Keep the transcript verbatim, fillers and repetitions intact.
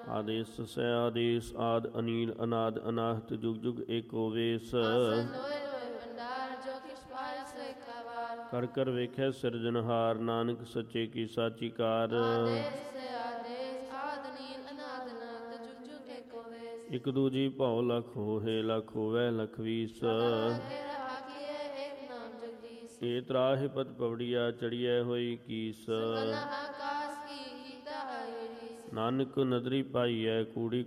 ਆਦੇਸ ਸੈ ਆਦੇਸ ਆਦ ਅਨੀਲ ਅਨਾਦ ਅਨਾਹਤ ਜੁਗ ਜੁਗ ਏਕੋ ਵੇਸ ਕਰ ਕਰ ਵੇਖੈ ਸਿਰਜਨਹਾਰ ਨਾਨਕ ਸੱਚੇ ਕੀ ਸਾਚੀ ਕਾਰ ਇਕ ਦੂਜੀ ਭਉ ਲਖ ਹੋਏ ਲਖ ਹੋਵੈ ਲਖ ਵੀਸ ਏ ਤਰਾਹਿ ਪਤ ਪਵੜੀਆ ਚੜੀਐ ਹੋਈ ਕੀਸ ਨਾਨਕ ਨਦਰੀ ਪਾਈਐ ਕੂੜੀ